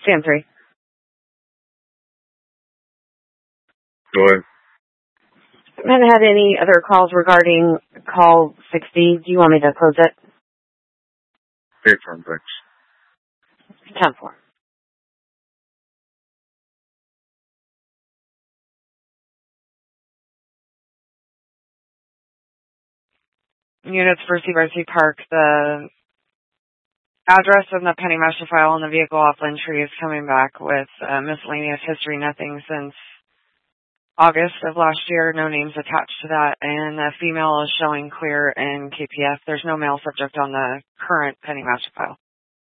Stand 3. Go ahead. Haven't had any other calls regarding call 60. Do you want me to close it? Okay, fine, thanks. 10-4. Units for Seabright Park. The address and the penny master file on the vehicle off Lynn Tree is coming back with miscellaneous history, nothing since August of last year, no names attached to that, and the female is showing clear in KPF. There's no male subject on the current penny master file.